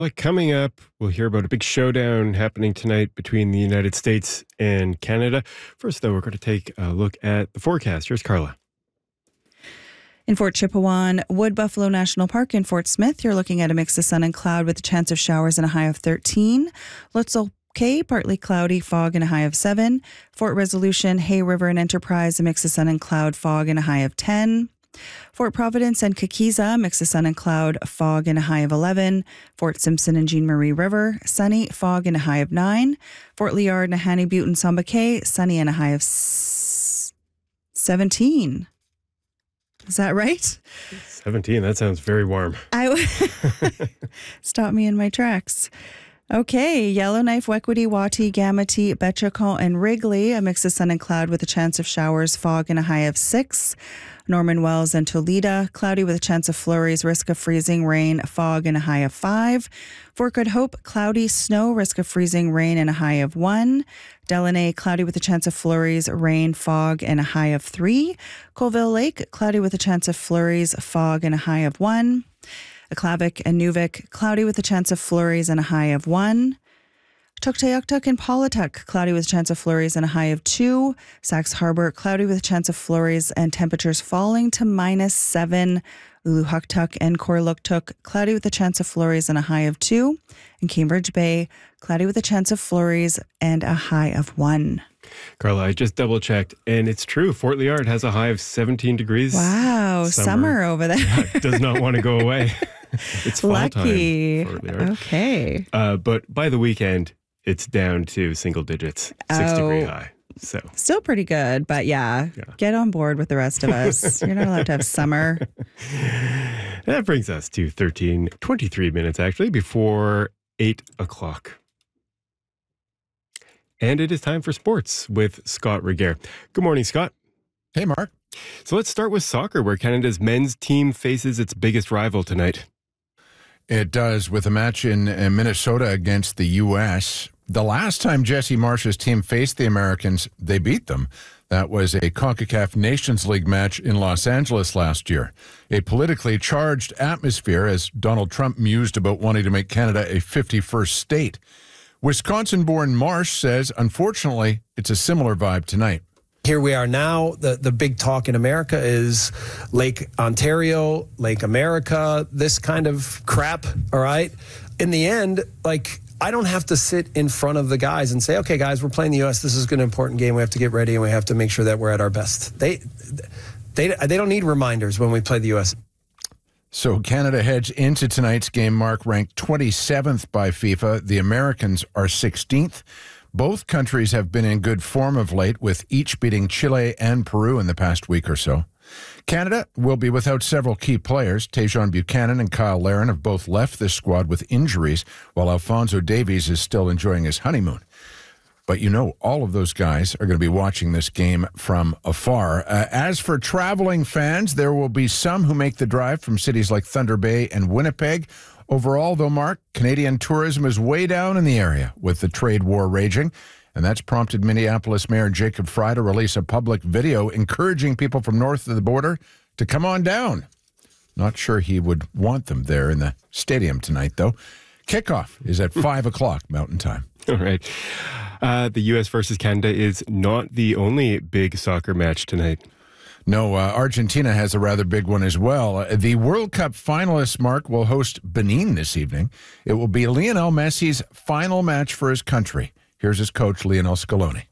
Like coming up, we'll hear about a big showdown happening tonight between the United States and Canada. First, though, we're going to take a look at the forecast. Here's Carla. In Fort Chipewyan, Wood Buffalo National Park, and Fort Smith, you're looking at a mix of sun and cloud with a chance of showers and a high of 13. Lutzel Cay, partly cloudy, fog and a high of 7. Fort Resolution, Hay River and Enterprise, a mix of sun and cloud, fog and a high of 10. Fort Providence and Kikiza, mix of sun and cloud, fog and a high of 11. Fort Simpson and Jean Marie River, sunny, fog and a high of 9. Fort Liard, Nahanni Butte and Samba Cay, sunny and a high of 17. Is that right? 17, that sounds very warm. Stop me in my tracks. Okay, Yellowknife, Wequity, Wati, Gamity, Betchacon, and Wrigley, a mix of sun and cloud with a chance of showers, fog, and a high of 6. Norman Wells and Toledo, cloudy with a chance of flurries, risk of freezing, rain, fog, and a high of 5. Fort Good Hope, cloudy, snow, risk of freezing, rain, and a high of 1. Delaney, cloudy with a chance of flurries, rain, fog, and a high of 3. Colville Lake, cloudy with a chance of flurries, fog, and a high of 1. Aklavik and Nuvik, cloudy with a chance of flurries and a high of 1. Tuktoyaktuk and Paulatuk, cloudy with a chance of flurries and a high of 2. Sax Harbor, cloudy with a chance of flurries and temperatures falling to -7. Uluhuktuk and Korluktuk, cloudy with a chance of flurries and a high of 2. And Cambridge Bay, cloudy with a chance of flurries and a high of 1. Carla, I just double checked, and it's true. Fort Liard has a high of 17 degrees. Wow, summer over there. Yeah, does not want to go away. It's fall Lucky. time. Fort Liard. Okay. But by the weekend, it's down to single digits, 6-degree high. So Still pretty good, but yeah, get on board with the rest of us. You're not allowed to have summer. That brings us to 23 minutes, actually, before 8 o'clock. And it is time for sports with Scott Regehr. Good morning, Scott. Hey, Mark. So let's start with soccer, where Canada's men's team faces its biggest rival tonight. It does, with a match in Minnesota against the U.S. The last time Jesse Marsh's team faced the Americans, they beat them. That was a CONCACAF Nations League match in Los Angeles last year. A politically charged atmosphere as Donald Trump mused about wanting to make Canada a 51st state. Wisconsin-born Marsh says, unfortunately, it's a similar vibe tonight. Here we are now. The big talk in America is Lake Ontario, Lake America, this kind of crap, all right? In the end, I don't have to sit in front of the guys and say, okay, guys, we're playing the U.S. This is an important game. We have to get ready, and we have to make sure that we're at our best. They don't need reminders when we play the U.S. So Canada heads into tonight's game, Mark, ranked 27th by FIFA. The Americans are 16th. Both countries have been in good form of late, with each beating Chile and Peru in the past week or so. Canada will be without several key players. Tajon Buchanan and Kyle Larin have both left this squad with injuries, while Alphonso Davies is still enjoying his honeymoon. But all of those guys are going to be watching this game from afar. As for traveling fans, there will be some who make the drive from cities like Thunder Bay and Winnipeg. Overall, though, Mark, Canadian tourism is way down in the area with the trade war raging, and that's prompted Minneapolis Mayor Jacob Frey to release a public video encouraging people from north of the border to come on down. Not sure he would want them there in the stadium tonight, though. Kickoff is at 5 o'clock Mountain Time. All right. The U.S. versus Canada is not the only big soccer match tonight. No, Argentina has a rather big one as well. The World Cup finalists, Mark, will host Benin this evening. It will be Lionel Messi's final match for his country. Here's his coach, Lionel Scaloni.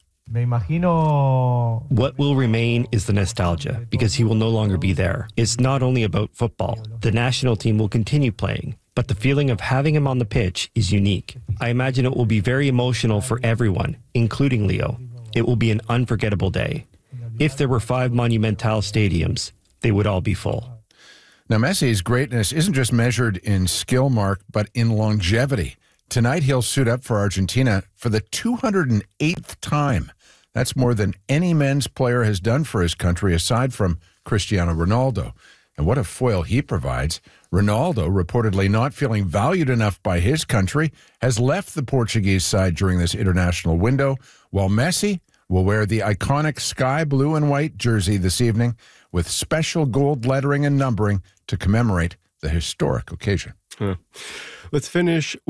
What will remain is the nostalgia, because he will no longer be there. It's not only about football. The national team will continue playing, but the feeling of having him on the pitch is unique. I imagine it will be very emotional for everyone, including Leo. It will be an unforgettable day. If there were 5 Monumental stadiums, they would all be full. Now, Messi's greatness isn't just measured in skill, Mark, but in longevity. Tonight, he'll suit up for Argentina for the 208th time. That's more than any men's player has done for his country, aside from Cristiano Ronaldo. And what a foil he provides. Ronaldo, reportedly not feeling valued enough by his country, has left the Portuguese side during this international window, while Messi will wear the iconic sky blue and white jersey this evening with special gold lettering and numbering to commemorate the historic occasion. Let's finish